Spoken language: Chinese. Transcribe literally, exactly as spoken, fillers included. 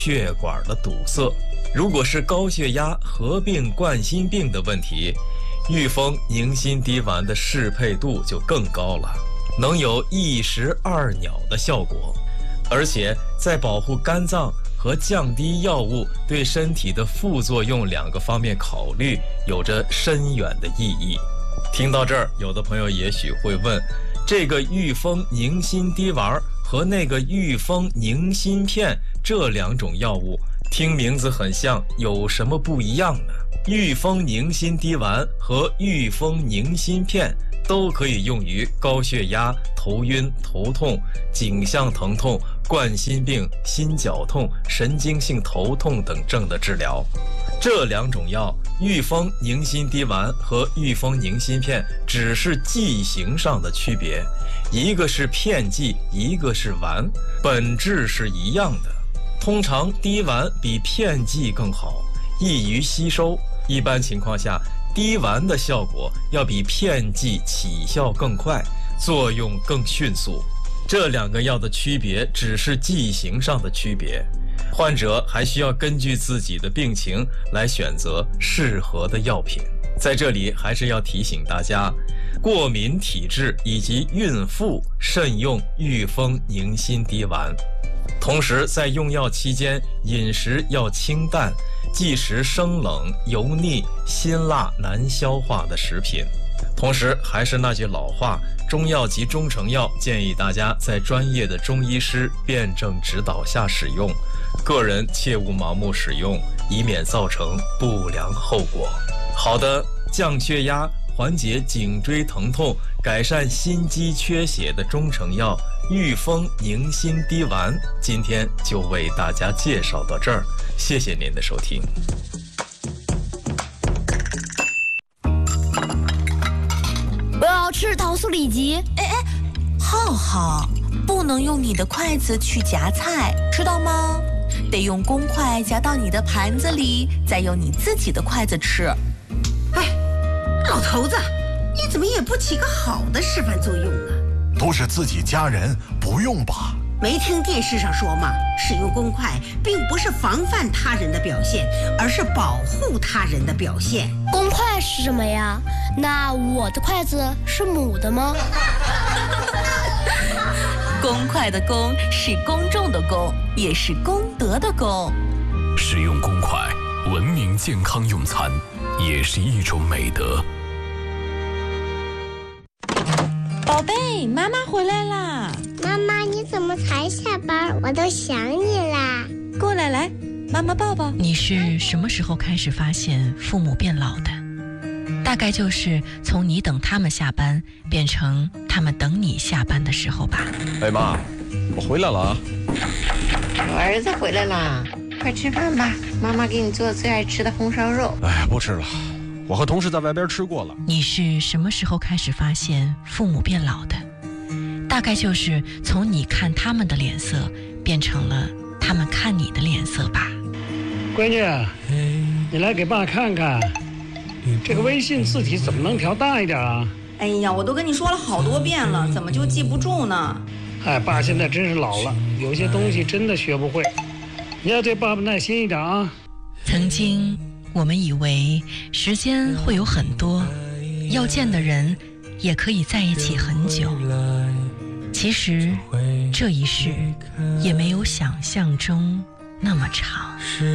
血管的堵塞。如果是高血压合并冠心病的问题，玉峰宁心滴丸的适配度就更高了，能有一石二鸟的效果，而且在保护肝脏和降低药物对身体的副作用两个方面考虑，有着深远的意义。听到这儿，有的朋友也许会问，这个玉峰宁心滴丸和那个玉峰宁心片这两种药物听名字很像，有什么不一样呢？玉峰宁心滴丸和玉峰宁心片都可以用于高血压、头晕、头痛、颈项疼痛、冠心病、心绞痛、神经性头痛等症的治疗。这两种药，玉峰宁心滴丸和玉峰宁心片，只是剂型上的区别，一个是片剂，一个是丸，本质是一样的。通常滴丸比片剂更好，易于吸收。一般情况下，滴丸的效果要比片剂起效更快，作用更迅速。这两个药的区别只是剂型上的区别，患者还需要根据自己的病情来选择适合的药品。在这里还是要提醒大家，过敏体质以及孕妇慎用玉峰宁心滴丸。同时在用药期间，饮食要清淡，忌食生冷、油腻、辛辣、难消化的食品。同时还是那句老话，中药及中成药建议大家在专业的中医师辩证指导下使用，个人切勿盲目使用，以免造成不良后果。好的，降血压、缓解颈椎疼痛、改善心肌缺血的中成药玉峰宁心滴丸，今天就为大家介绍到这儿，谢谢您的收听。 我要吃糖醋里脊。 哎哎，浩浩，不能用你的筷子去夹菜，知道吗？得用公筷夹到你的盘子里，再用你自己的筷子吃。 哎，老头子，你怎么也不起个好的示范作用啊？ 都是自己家人，不用吧？ 没听电视上说吗？使用公筷并不是防范他人的表现，而是保护他人的表现。 公筷是什么呀？那我的筷子是母的吗？ 公筷的公是公众的公，也是功德的功。 使用公筷，文明健康用餐，也是一种美德。 宝贝，妈妈回来啦！ 妈妈，你怎么才下班？我都想你啦！ 过来，来，妈妈抱抱。 你是什么时候开始发现父母变老的？大概就是从你等他们下班变成他们等你下班的时候吧。 哎妈，我回来了啊！ 我儿子回来啦，快吃饭吧，妈妈给你做最爱吃的红烧肉。 哎，不吃了，我和同事在外边吃过了。 你是什么时候开始发现父母变老的？大概就是从你看他们的脸色变成了他们看你的脸色吧。 闺女，你来给爸看看，这个微信字体怎么能调大一点啊？ 哎呀，我都跟你说了好多遍了，怎么就记不住呢？ 哎，爸现在真是老了，有些东西真的学不会，你要对爸爸耐心一点啊。 曾经我们以为时间会有很多，要见的人也可以在一起很久，其实这一世也没有想象中那么长。